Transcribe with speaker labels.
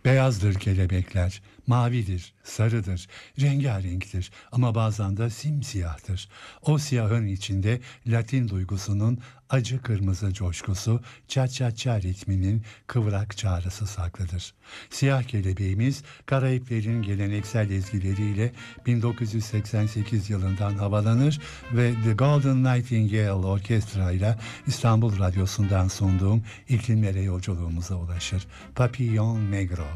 Speaker 1: Beyazdır kelebekler, mavidir, sarıdır, rengarenktir ama bazen de simsiyahtır. O siyahın içinde Latin duygusunun acı kırmızı coşkusu, cha-cha-cha ritminin kıvrak çağrısı saklıdır. Siyah kelebeğimiz, Karayiplerin geleneksel ezgileriyle 1988 yılından havalanır ve The Golden Nightingale Orkestra ile İstanbul Radyosu'ndan sunduğum iklimlere yolculuğumuza ulaşır. Papillon Negro.